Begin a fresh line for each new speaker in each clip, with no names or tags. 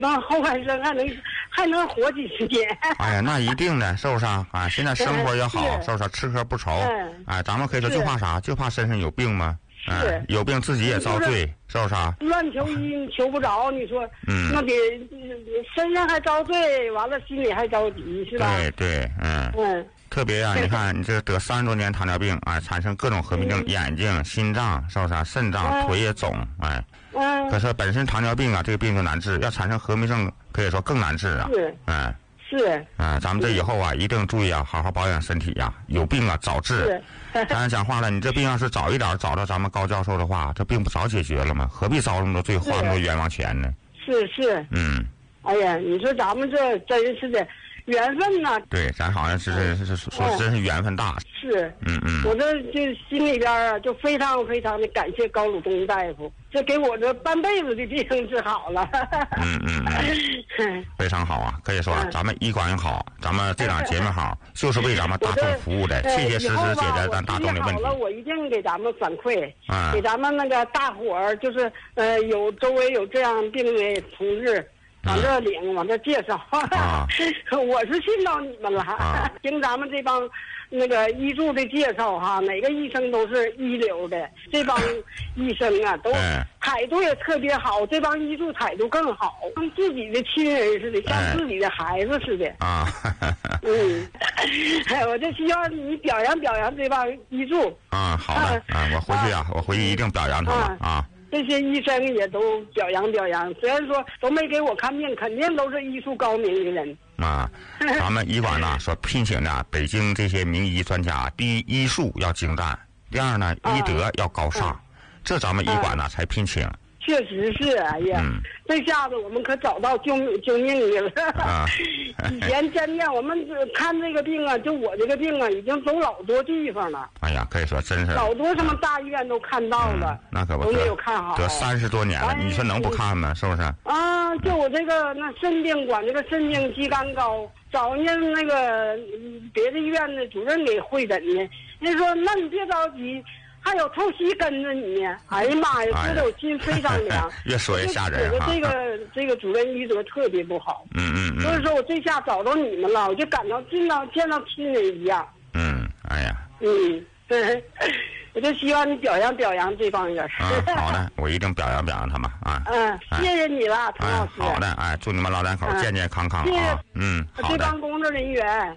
往后半生还能活几十年。
哎呀，那一定的，是不是啊？啊，现在生活也好，是不是？吃喝不愁。哎，咱们可以说就怕啥？就怕身上有病吗？
是
有病自己也遭罪，是不是啊？
乱求医你求不着，你说，那得身上还遭罪，完了心里还着急，是吧？
对，特别啊，你看你这得30多年糖尿病，哎，产生各种合并症，眼睛、心脏，是不是啊？肾脏、腿也肿，哎。可是本身糖尿病啊，这个病就难治，要产生合并症，可以说更难治啊。
是。
咱们这以后啊，一定注意啊，好好保养身体呀。有病啊，早治。咱讲话了，你这病要是早一点找到咱们高教授的话，这病不早解决了吗？何必遭那么多罪，花那么多冤枉钱呢？
是。哎呀，你说咱们这真是的。缘分呐，
对，咱好像是说真是缘分大。
是，我这就心里边啊，就非常非常的感谢高鲁东大夫，这给我这半辈子的病治好了。
非常好啊！可以说咱们医馆也好，咱们这档节目好，就是为咱们大众服务的，切切实实解决咱大众的问题。
好了，我一定给咱们反馈，给咱们那个大伙儿，就是有周围有这样病的同志。往这领，往这介绍，我是信到你们了。听咱们这帮那个医助的介绍哈，每个医生都是一流的，这帮医生啊都态度也特别好，这帮医助态度更好，跟自己的亲人似的，像自己的孩子似的。我就希望你表扬表扬这帮医助。
好的，我回去一定表扬他们啊。
这些医生也都表扬表扬，虽然说都没给我看病，肯定都是医术高明的人。
咱们医馆呢说聘请的北京这些名医专家，第一医术要精湛，第二呢医德要高尚，这咱们医馆呢才聘请。
确实是，哎呀，这下子我们可找到救命的了。以前真的，我们看这个病啊，就我这个病啊，已经走老多地方了。
哎呀，可以说真是
老多什么大医院都看到了，
那可不
都没有看好。
得30多年了，你说能不看吗？是不是？
就我这个那肾病管这个肾病肌酐高，找人家那个别的医院的主任给会诊呢，人家说那你别着急。还有透析跟着你呢，哎呀妈呀，说的我心非常凉。
越说越吓人
哈。这个主任医德特别不好。所以说我这下找到你们了，我就感到见到亲人一样。
哎呀。
对，我就希望你表扬表扬这帮人。
好的，我一定表扬表扬他们啊。
谢谢你了，陈老师。
好的，祝你们老两口健健康康啊。好的。
这帮工作人员。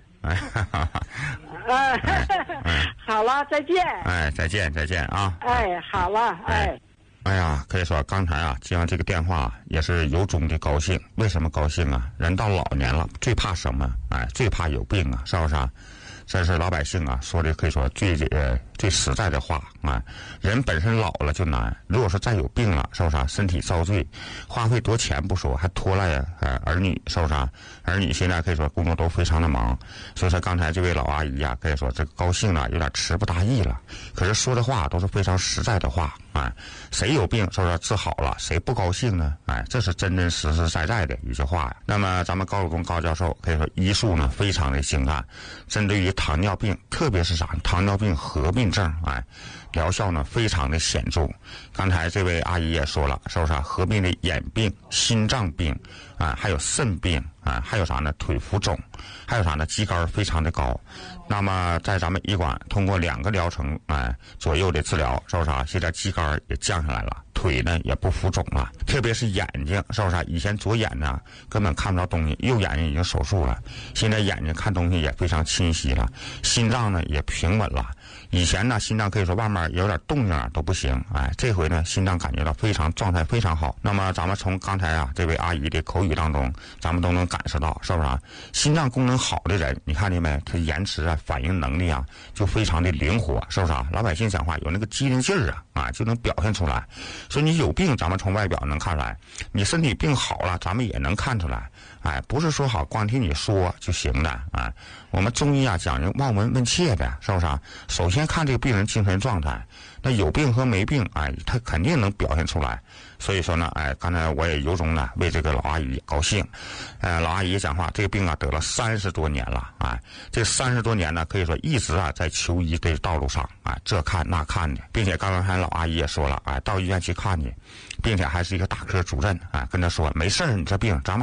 好了，再见。
再见啊。
好了，
哎呀，可以说刚才啊接完这个电话也是由衷的高兴。为什么高兴啊？人到老年了，最怕什么？最怕有病啊，是不是啊？这是老百姓啊说的，可以说最实在的话啊。人本身老了就难，如果说再有病了，是不是啊？身体遭罪，花费多钱不说，还拖赖儿女，是不是啊？儿女现在可以说工作都非常的忙，所以说刚才这位老阿姨啊，可以说这个高兴呢有点词不达意了。可是说的话都是非常实在的话。谁有病是不是治好了，谁不高兴呢？这是真真实实在在的一句话呀。那么咱们高鲁东高教授可以说医术呢非常的精湛，针对于糖尿病，特别是糖尿病合并症，疗效呢非常的显著。刚才这位阿姨也说了，是不是啊？合并的眼病、心脏病还有肾病还有啥呢？腿浮肿，还有啥呢？肌酐非常的高。那么在咱们医馆通过2个疗程左右的治疗，是不是啊？现在肌酐也降下来了，腿呢也不浮肿了。特别是眼睛，是不是啊？以前左眼呢根本看不着东西，右眼睛已经手术了，现在眼睛看东西也非常清晰了。心脏呢也平稳了，以前呢心脏可以说外面有点动静都不行，这回呢心脏感觉到非常状态非常好。那么咱们从刚才这位阿姨的口语当中，咱们都能感受到，是不是啊？心脏功能好的人，你看见没？他延迟反应能力就非常的灵活，是不是啊？老百姓讲话有那个机灵劲儿就能表现出来。所以你有病，咱们从外表能看出来；你身体病好了，咱们也能看出来。不是说好光听你说就行的我们中医讲究望闻问切的，是不是啊？首先看这个病人精神状态，那有病和没病他肯定能表现出来。所以说呢刚才我也由衷的为这个老阿姨高兴。老阿姨讲话，这个病得了30多年了这30多年呢可以说一直在求医的道路上这看那看的，并且刚才老阿姨也说了，哎，到医院去看你，并且还是一个大科主任，哎，跟他说没事儿，你这病咱们